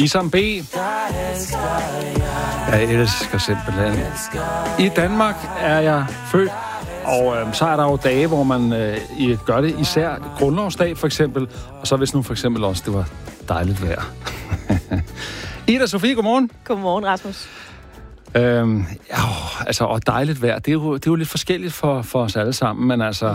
Isam B. Jeg elsker simpelthen. I Danmark er jeg født, og så er der jo dage, hvor man gør det, især grundlovsdag for eksempel, og så hvis nu for eksempel også, det var dejligt vejr. Ida Sofie, godmorgen. Godmorgen, Rasmus. Og dejligt vejr, det er jo lidt forskelligt for os alle sammen, men altså,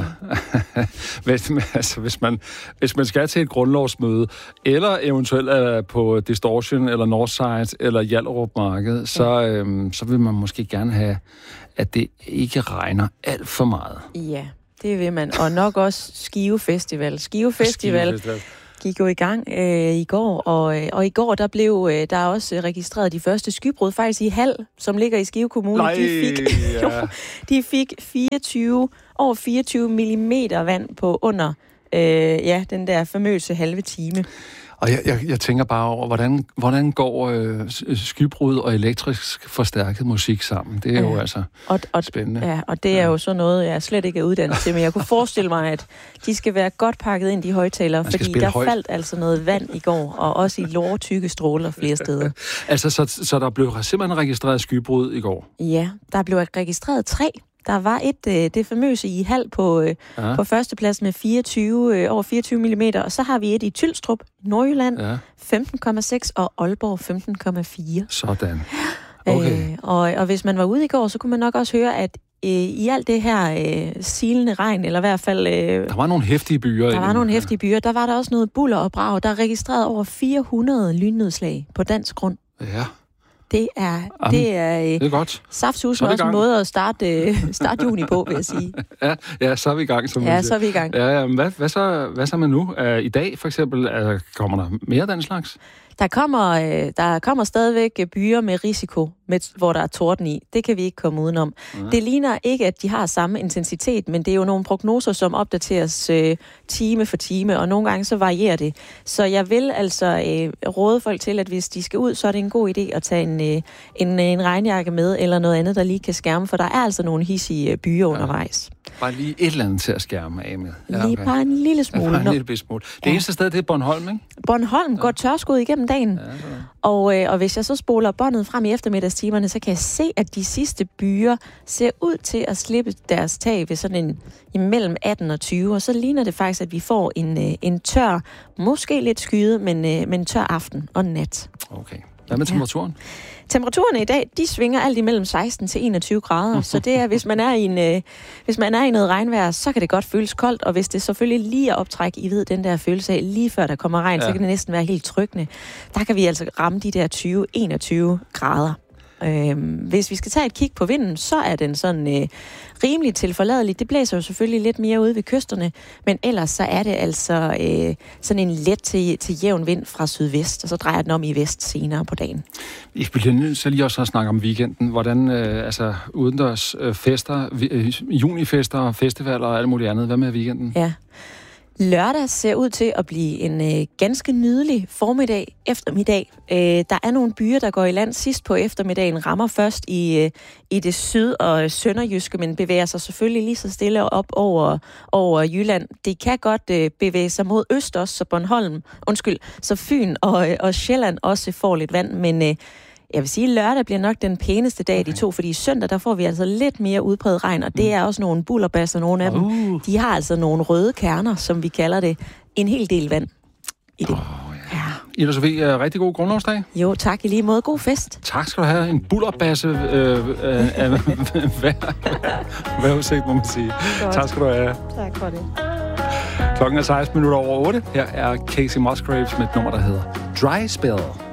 hvis man skal til et grundlovsmøde, eller eventuelt på Distortion, eller Northside, eller Hjallerup Marked, så vil man måske gerne have, at det ikke regner alt for meget. Ja, det vil man. Og nok også Skive Festival. Skive Festival gik jo i gang i går, og i går der blev der også registreret de første skybrud, faktisk i Hald, som ligger i Skive Kommune. De fik over 24 millimeter vand på under den der famøse halve time. Og jeg tænker bare over, hvordan går skybrud og elektrisk forstærket musik sammen? Det er jo altså spændende. Ja, og det er jo sådan noget, jeg slet ikke er uddannet til, men jeg kunne forestille mig, at de skal være godt pakket ind i højtalere, fordi der faldt altså noget vand i går, og også i lårtykke stråler flere steder. Altså, så der blev simpelthen registreret skybrud i går? Ja, der blev registreret 3. Der var det famøse i Hald på førsteplads med over 24 mm, og så har vi et i Tylstrup, Nordjylland, 15,6 og Aalborg 15,4. Sådan. Okay. Og hvis man var ude i går, så kunne man nok også høre, at i alt det her silende regn, eller i hvert fald... der var nogle heftige byer. Der var der også noget bulder og brag. Der er registreret over 400 lynnedslag på dansk grund. Ja. Det er godt. Saftsusme også en måde at starte juni på, vil jeg sige. Ja, så er vi i gang. Så er vi i gang. Ja, hvad så med nu? I dag for eksempel, kommer der mere den slags? Der kommer stadigvæk byer med risiko, hvor der er torden i. Det kan vi ikke komme udenom. Ja. Det ligner ikke, at de har samme intensitet, men det er jo nogle prognoser, som opdateres time for time, og nogle gange så varierer det. Så jeg vil altså råde folk til, at hvis de skal ud, så er det en god idé at tage en regnjakke med, eller noget andet, der lige kan skærme, for der er altså nogle hidsige byer undervejs. Bare lige et eller andet til at skærme af med. Lige bare en lille smule. Bare en lille smule. Det eneste sted, det er Bornholm, ikke? Bornholm går tørskud igennem dagen. Ja, og hvis jeg så spoler båndet frem i eftermiddagstimerne, så kan jeg se, at de sidste byer ser ud til at slippe deres tag ved sådan en imellem 18 og 20, og så ligner det faktisk, at vi får en tør, måske lidt skyet, men tør aften og nat. Okay. Hvad med temperaturen? Ja. Temperaturerne i dag, de svinger alt imellem 16 til 21 grader, så det er, hvis man er i noget regnvejr, så kan det godt føles koldt, og hvis det selvfølgelig lige er optræk, I ved den der følelse af, lige før der kommer regn, så kan det næsten være helt trykkende. Der kan vi altså ramme de der 20-21 grader. Hvis vi skal tage et kig på vinden, så er den sådan rimelig tilforladelig. Det blæser jo selvfølgelig lidt mere ude ved kysterne, men ellers så er det altså sådan en let til jævn vind fra sydvest, og så drejer den om i vest senere på dagen. Vi bliver nødt til lige også at snakke om weekenden. Hvordan udendørs fester, junifester, festivaler og alt muligt andet. Hvad med weekenden? Ja. Lørdag ser ud til at blive en ganske nydelig eftermiddag. Der er nogle byer, der går i land sidst på eftermiddagen, rammer først i det syd- og sønderjyske, men bevæger sig selvfølgelig lige så stille op over Jylland. Det kan godt bevæge sig mod øst også, så Fyn og Sjælland også får lidt vand, men jeg vil sige, at lørdag bliver nok den pæneste dag af de to, fordi søndag, der får vi altså lidt mere udbredt regn, og det er også nogle bullerbasser, nogle af dem. De har altså nogle røde kerner, som vi kalder det. En hel del vand i det. Ja. Ida Sofie, rigtig god grundlovsdag. Jo, tak i lige måde. God fest. Tak skal du have. En bullerbasse vejrudsigt, må man sige. Godt. Tak skal du have. Tak for det. Klokken er 16 minutter over 8. Her er Casey Musgraves med et nummer, der hedder Dry Spell.